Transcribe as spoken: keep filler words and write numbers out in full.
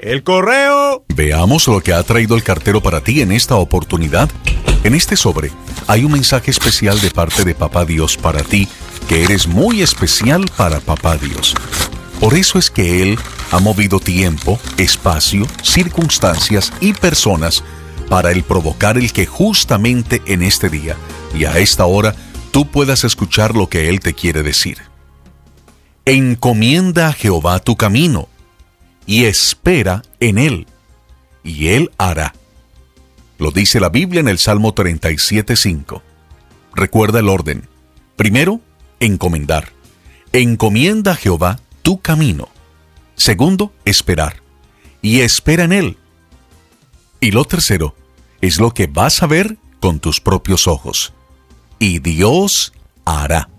¡El correo! Veamos lo que ha traído el cartero para ti en esta oportunidad. En este sobre hay un mensaje especial de parte de Papá Dios para ti, que eres muy especial para Papá Dios. Por eso es que Él ha movido tiempo, espacio, circunstancias y personas para el provocar el que justamente en este día y a esta hora tú puedas escuchar lo que Él te quiere decir. Encomienda a Jehová tu camino y espera en Él, y Él hará. Lo dice la Biblia en el Salmo treinta y siete, cinco. Recuerda el orden. Primero, encomendar. Encomienda a Jehová tu camino. Segundo, esperar. Y espera en Él. Y lo tercero es lo que vas a ver con tus propios ojos. Y Dios hará.